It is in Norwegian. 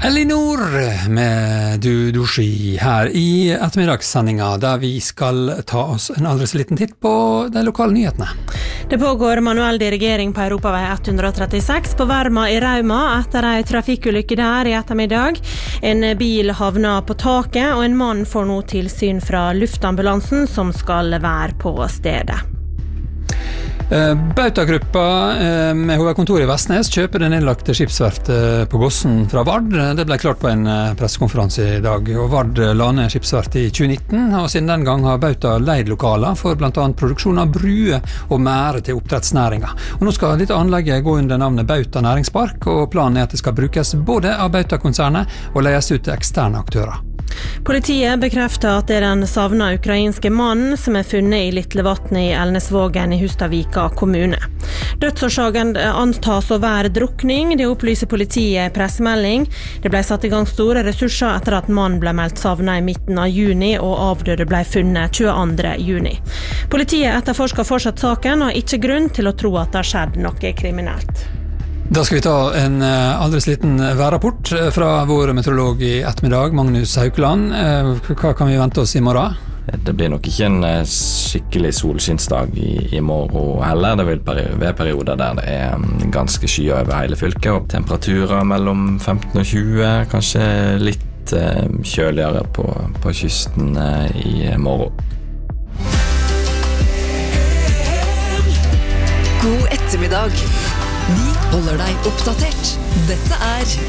Elinor med Du Dushi her I ettermiddagssendinga der vi skal ta oss en aldri så liten titt på de lokale nyhetene. Det pågår manuell dirigering på Europavei 136 på Verma I Rauma etter en trafikkulykke der I ettermiddag. En bil havna på taket og en mann får nå tilsyn fra luftambulansen som skal være på stedet. Bautagruppa med hovedkontor I Vestnes kjøper det nedlagte skipsverftet på Gossen fra Vard. Det ble klart på en pressekonferanse I dag, og Vard la ned skipsverftet I 2019, og siden den gang har Bauta leid lokaler for blant annet produksjon av brue og mære til oppdrettsnæringa. Og nå skal dette anlegget gå under navnet Bauta Næringspark, og planen at det skal brukes både av Bauta-konsernet og leies ut til eksterne aktører. Politiet bekrefter at det den savnet ukrainske mannen som funnet I Litlevatnet I Elnesvågen I Hustadvika kommune. Dødsårsaken antas å være drukning, det opplyser politiet I pressemelding. Det ble satt I gang store ressurser etter at mannen ble meldt savnet I midten av juni, og avdøde ble funnet 22. juni. Politiet etterforsker fortsatt saken og har ikke grunn til å tro at det har skjedd noe kriminelt. Da skal vi ta en aldri liten værrapport fra vår meteorolog I ettermiddag, Magnus Haukeland. Hva kan vi vente oss I morgen? Det blir nok ikke en skikkelig solskinnsdag I morgen heller. Det vil være perioder der det ganske skyet over hele fylket, og temperaturer mellom 15 og 20, kanskje litt kjøligere på kysten I morgen. God ettermiddag. Vi holder deg oppdatert. Dette